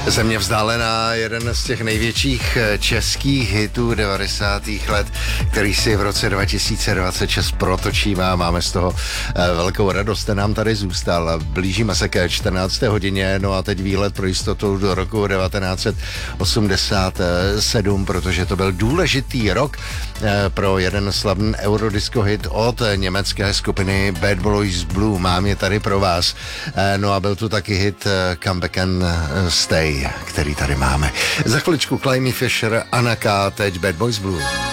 Země vzdálená, jeden z těch největších českých hitů 90. let, který si v roce 2026 protočíme a máme z toho velkou radost. Ten nám tady zůstal. Blížíme se ke 14. hodině, no a teď výlet pro jistotu do roku 1987, protože to byl důležitý rok pro jeden slavný eurodisco hit od německé skupiny Bad Boys Blue. Mám je tady pro vás. No a byl tu taky hit Come Back and Stay, který tady máme. Za chviličku Climby Fisher, Anna K, teď Bad Boys Blue.